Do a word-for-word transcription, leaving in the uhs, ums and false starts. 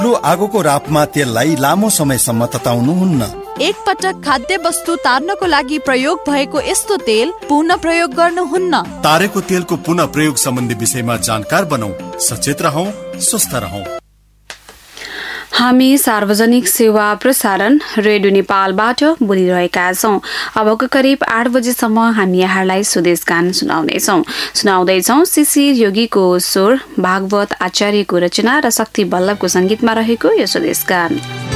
ठुलो आगोको रापमा तेललाई लामो समयसम्म तताउनुहुन्न। एक पटक खाद्य वस्तु तार्नको लागि प्रयोग भएको यस्तो तेल पुनः प्रयोग गर्नुहुन्न। तारेको तेलको पुनः प्रयोग सम्बन्धी विषयमा जानकार बनौं, सचेत रहौं, स्वस्थ रहौं। हामी सार्वजनिक सेवा प्रसारण रेडियो नेपालबाट बोलिरहेका छौं। अबको करिब आठ बजेसम्म हामी यहाँलाई स्वदेश गान सुनाउनेछौं। सुनाउँदैछौं शिशिर योगीको स्वर, भागवत आचार्यको रचना र शक्ति बल्लभको संगीतमा रहेको यो स्वदेश गान।